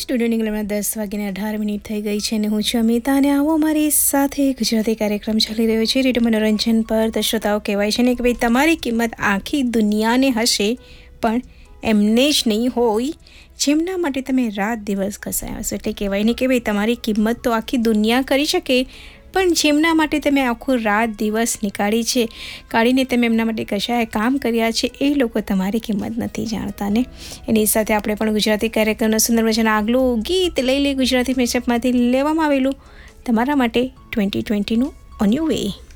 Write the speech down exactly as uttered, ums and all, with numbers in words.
Studio ઇંગ્લેન્ડમાં દસ વાગીને અઢાર મિનિટ થઈ ગઈ છે અને હું છું અમિતા અને આવો અમારી સાથે ગુજરાતી કાર્યક્રમ ચાલી રહ્યો છે રેડિયો મનોરંજન પર. તો શ્રોતાઓ કહેવાય છે ને કે ભાઈ તમારી કિંમત આખી દુનિયાને હશે પણ એમને જ નહીં હોય જેમના માટે તમે રાત દિવસ ઘસાયા હશો. એટલે કહેવાય ને કે ભાઈ તમારી કિંમત તો આખી દુનિયા કરી શકે પણ જેમના માટે તમે આખું રાત દિવસ નીકાળી છે કાઢીને તમે એમના માટે કશાય કામ કર્યા છે એ લોકો તમારી કિંમત નથી જાણતા ને. એની સાથે આપણે પણ ગુજરાતી કાર્યક્રમનો સુંદર મજાના આગલું ગીત લઈ લઈ ગુજરાતી મેચઅપમાંથી લેવામાં આવેલું તમારા માટે ટ્વેન્ટી ટ્વેન્ટીનું ઓન યુ વે.